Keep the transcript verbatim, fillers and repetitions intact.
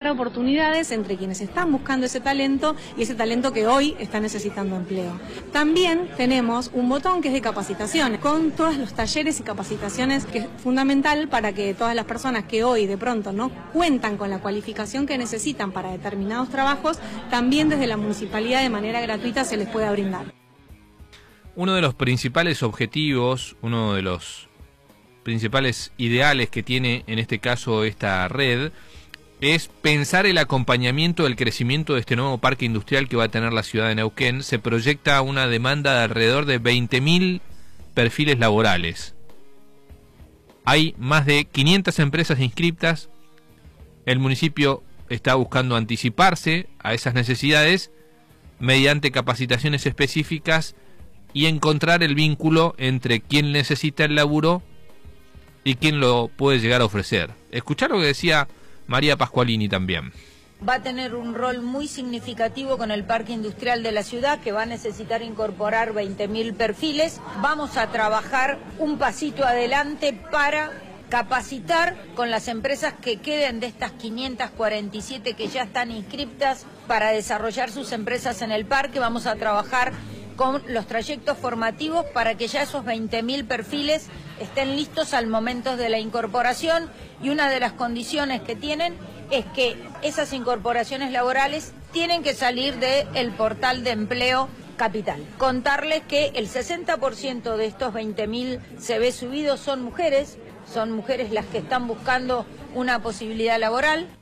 oportunidades entre quienes están buscando ese talento y ese talento que hoy está necesitando empleo. También tenemos un botón que es de capacitación, con todos los talleres y capacitaciones, que es fundamental para que todas las personas que hoy de pronto no cuentan con la cualificación que necesitan para determinados trabajos, también desde la municipalidad de manera gratuita se les pueda brindar. Uno de los principales objetivos, uno de los principales ideales que tiene en este caso esta red es pensar el acompañamiento del crecimiento de este nuevo parque industrial que va a tener la ciudad de Neuquén. Se proyecta una demanda de alrededor de veinte mil perfiles laborales. Hay más de quinientas empresas inscriptas. El municipio está buscando anticiparse a esas necesidades mediante capacitaciones específicas y encontrar el vínculo entre quien necesita el laburo y quien lo puede llegar a ofrecer. Escuchar lo que decía María Pascualini también. Va a tener un rol muy significativo con el parque industrial de la ciudad, que va a necesitar incorporar veinte mil perfiles. Vamos a trabajar un pasito adelante para capacitar con las empresas que queden de estas quinientas cuarenta y siete que ya están inscriptas para desarrollar sus empresas en el parque. Vamos a trabajar con los trayectos formativos para que ya esos veinte mil perfiles estén listos al momento de la incorporación, y una de las condiciones que tienen es que esas incorporaciones laborales tienen que salir del portal de empleo Capital. Contarles que el sesenta por ciento de estos veinte mil C V subidos son mujeres, son mujeres las que están buscando una posibilidad laboral.